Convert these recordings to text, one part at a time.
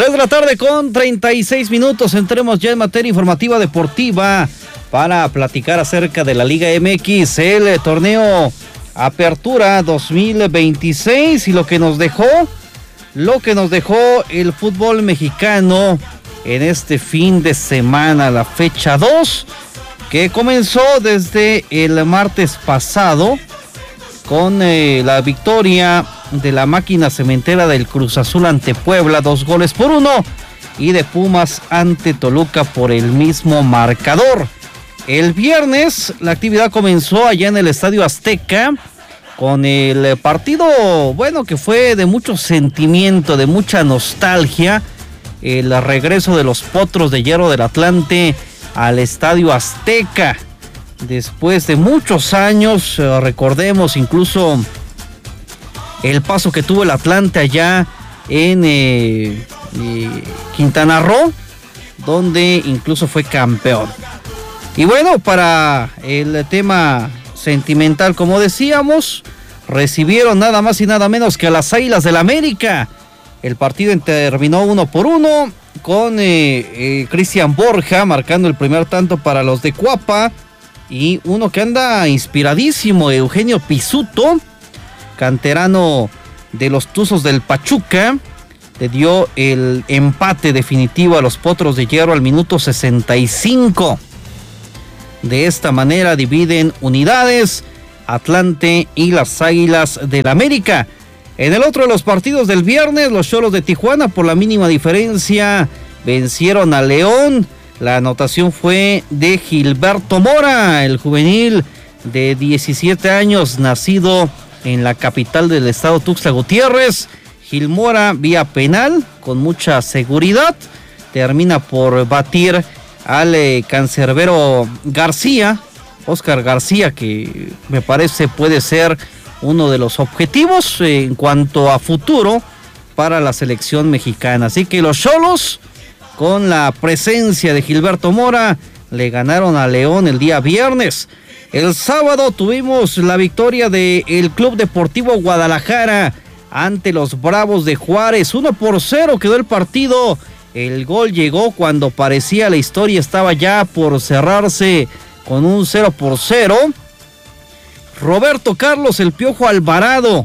3 de la tarde con 36 minutos. Entremos ya en materia informativa deportiva para platicar acerca de la Liga MX, el torneo Apertura 2026 y lo que nos dejó el fútbol mexicano en este fin de semana, la fecha 2, que comenzó desde el martes pasado con la victoria de la máquina cementera del Cruz Azul ante Puebla, 2-1, y de Pumas ante Toluca por el mismo marcador. El viernes la actividad comenzó allá en el Estadio Azteca con el partido, bueno, que fue de mucho sentimiento, de mucha nostalgia, el regreso de los Potros de Hierro del Atlante al Estadio Azteca. Después de muchos años, recordemos incluso el paso que tuvo el Atlante allá en Quintana Roo, donde incluso fue campeón. Y bueno, para el tema sentimental, como decíamos, recibieron nada más y nada menos que a las Águilas del América. El partido terminó 1-1 con Cristian Borja marcando el primer tanto para los de Cuapa, y uno que anda inspiradísimo, Eugenio Pizzuto, canterano de los Tuzos del Pachuca, le dio el empate definitivo a los Potros de Hierro al minuto 65. De esta manera dividen unidades Atlante y las Águilas del América. En el otro de los partidos del viernes, los Xolos de Tijuana por la mínima diferencia vencieron a León. La anotación fue de Gilberto Mora, el juvenil de 17 años, nacido en la capital del estado, Tuxtla Gutiérrez. Gil Mora, vía penal, con mucha seguridad, termina por batir al cancerbero García, Oscar García, que me parece puede ser uno de los objetivos en cuanto a futuro para la selección mexicana. Así que los Xolos, con la presencia de Gilberto Mora, le ganaron a León el día viernes. El sábado tuvimos la victoria del Club Deportivo Guadalajara ante los Bravos de Juárez. 1-0 quedó el partido. El gol llegó cuando parecía la historia estaba ya por cerrarse con un 0-0. Roberto Carlos El Piojo Alvarado,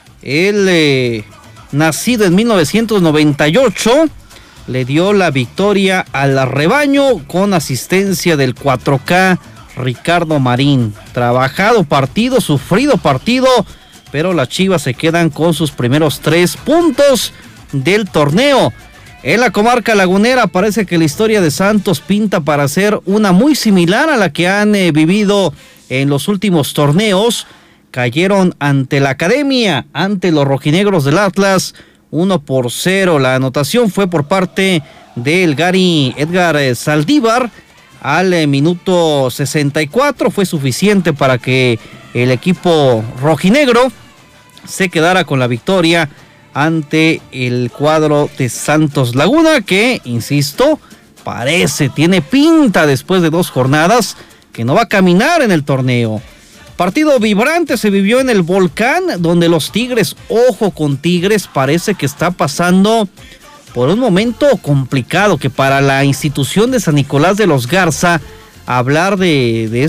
él nacido en 1998, le dio la victoria al rebaño con asistencia del 4K Ricardo Marín. Trabajado partido, sufrido partido, pero las Chivas se quedan con sus primeros 3 puntos del torneo. En la comarca lagunera parece que la historia de Santos pinta para ser una muy similar a la que han vivido en los últimos torneos. Cayeron ante la Academia, ante los rojinegros del Atlas, 1-0. La anotación fue por parte del Gary Edgar Saldívar al minuto 64. Fue suficiente para que el equipo rojinegro se quedara con la victoria ante el cuadro de Santos Laguna, que, insisto, tiene pinta después de 2 jornadas que no va a caminar en el torneo. Partido vibrante se vivió en el Volcán, donde los Tigres, ojo con Tigres, parece que está pasando por un momento complicado, que para la institución de San Nicolás de los Garza, hablar de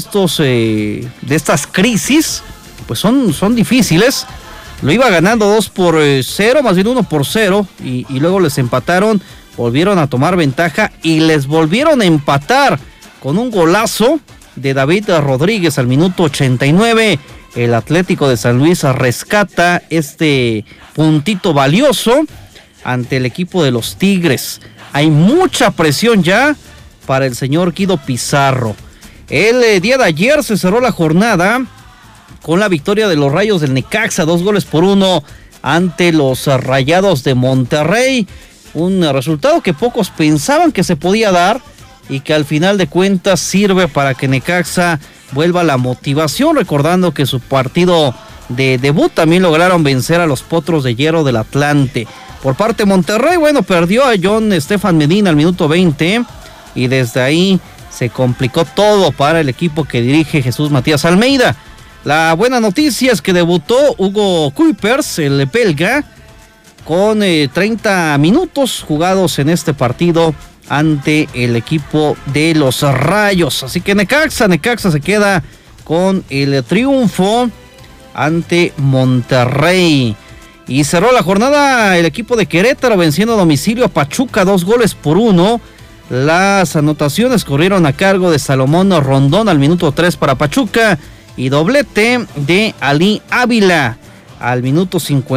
estas crisis, pues son difíciles. Lo iba ganando 2-0, más bien 1-0, y luego les empataron, volvieron a tomar ventaja y les volvieron a empatar con un golazo de David Rodríguez al minuto 89. El Atlético de San Luis rescata este puntito valioso ante el equipo de los Tigres. Hay mucha presión ya para el señor Guido Pizarro. El día de ayer se cerró la jornada con la victoria de los Rayos del Necaxa, 2-1 ante los Rayados de Monterrey. Un resultado que pocos pensaban que se podía dar y que al final de cuentas sirve para que Necaxa vuelva a la motivación, recordando que su partido de debut también lograron vencer a los Potros de Hierro del Atlante. Por parte de Monterrey, bueno, perdió a John Estefan Medina al minuto 20 y desde ahí se complicó todo para el equipo que dirige Jesús Matías Almeida. La buena noticia es que debutó Hugo Kuipers, el belga, con 30 minutos jugados en este partido ante el equipo de los Rayos. Así que Necaxa se queda con el triunfo ante Monterrey. Y cerró la jornada el equipo de Querétaro venciendo a domicilio a Pachuca 2-1. Las anotaciones corrieron a cargo de Salomón Rondón al minuto 3 para Pachuca y doblete de Ali Ávila al minuto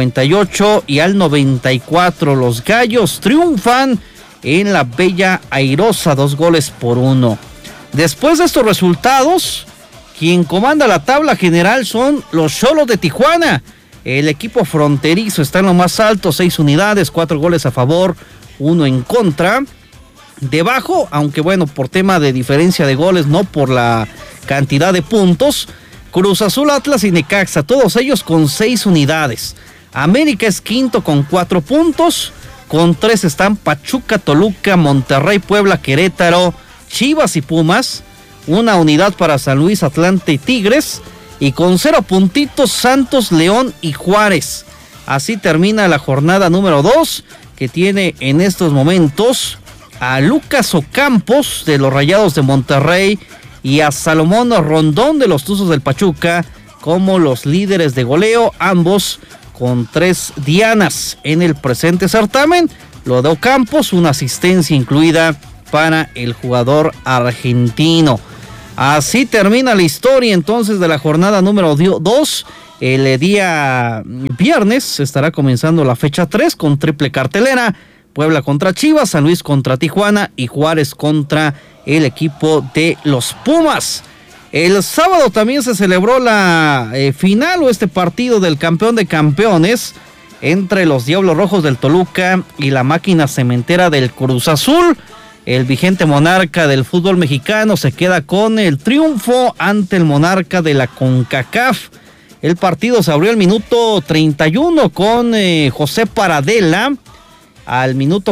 58 y al 94. Los Gallos triunfan en la Bella Airosa 2-1. Después de estos resultados, quien comanda la tabla general son los Xolos de Tijuana. El equipo fronterizo está en lo más alto, 6 unidades, 4 goles a favor, 1 en contra. Debajo, aunque bueno, por tema de diferencia de goles, no por la cantidad de puntos, Cruz Azul, Atlas y Necaxa, todos ellos con 6 unidades. América es quinto con 4 puntos, con 3 están Pachuca, Toluca, Monterrey, Puebla, Querétaro, Chivas y Pumas. 1 unidad para San Luis, Atlante y Tigres. Y con 0 puntitos Santos, León y Juárez. Así termina la jornada número 2, que tiene en estos momentos a Lucas Ocampos de los Rayados de Monterrey y a Salomón Rondón de los Tuzos del Pachuca como los líderes de goleo, ambos con 3 dianas en el presente certamen. Lo de Ocampos, una asistencia incluida para el jugador argentino. Así termina la historia entonces de la jornada número 2. El día viernes estará comenzando la fecha 3 con triple cartelera. Puebla contra Chivas, San Luis contra Tijuana y Juárez contra el equipo de los Pumas. El sábado también se celebró la final o este partido del campeón de campeones entre los Diablos Rojos del Toluca y la máquina cementera del Cruz Azul. El vigente monarca del fútbol mexicano se queda con el triunfo ante el monarca de la CONCACAF. El partido se abrió al minuto 31 con José Paradela. Al minuto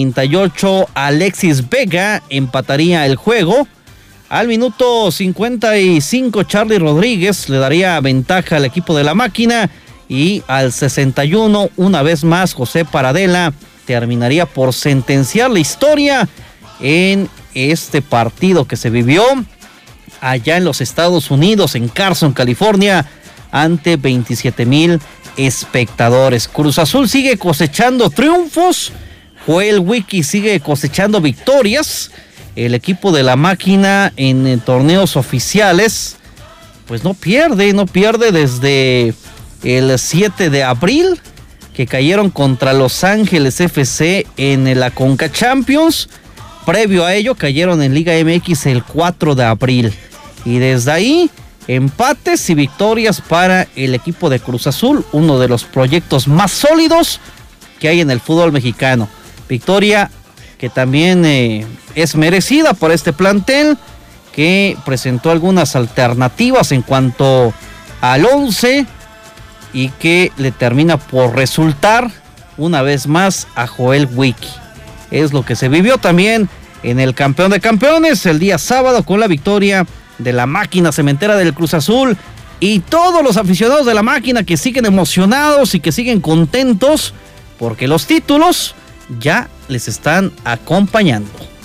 48 Alexis Vega empataría el juego. Al minuto 55 Charly Rodríguez le daría ventaja al equipo de la máquina. Y al 61 una vez más José Paradela terminaría por sentenciar la historia en este partido que se vivió allá en los Estados Unidos, en Carson, California, ante 27,000 espectadores. Cruz Azul sigue cosechando triunfos, Joel Wiki sigue cosechando victorias. El equipo de la máquina en torneos oficiales pues no pierde desde el 7 de abril que cayeron contra Los Ángeles FC en la Conca Champions. Previo a ello cayeron en Liga MX el 4 de abril. Y desde ahí, empates y victorias para el equipo de Cruz Azul, uno de los proyectos más sólidos que hay en el fútbol mexicano. Victoria que también es merecida por este plantel, que presentó algunas alternativas en cuanto al 11 y que le termina por resultar una vez más a Joel Wiki. Es lo que se vivió también en el campeón de campeones el día sábado con la victoria de la máquina cementera del Cruz Azul y todos los aficionados de la máquina que siguen emocionados y que siguen contentos porque los títulos ya les están acompañando.